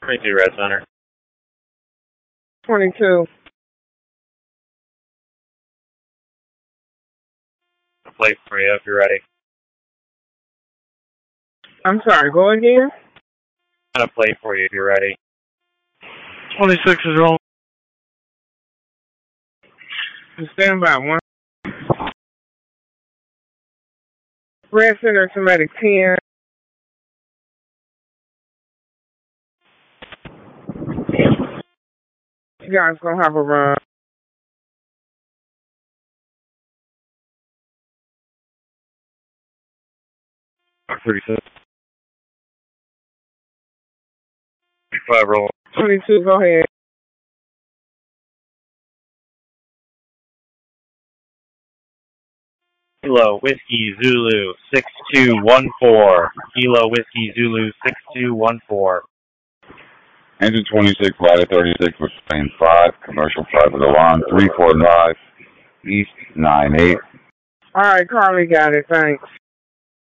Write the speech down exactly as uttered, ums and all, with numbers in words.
twenty-two, Red Center. twenty-two. A plate for you if you're ready. I'm sorry, go again? Got a plate for you if you're ready. twenty-six is wrong. Stand by one. Red Center, somebody ten. You guys gonna have a run. thirty-six. Five roll. twenty-two, go ahead. Kilo Whiskey Zulu six two one four. Kilo Whiskey Zulu six two one four. Engine twenty-six, ladder thirty-six, which is lane five, commercial private alarm three four five, east nine eight. All right, Carly got it, thanks.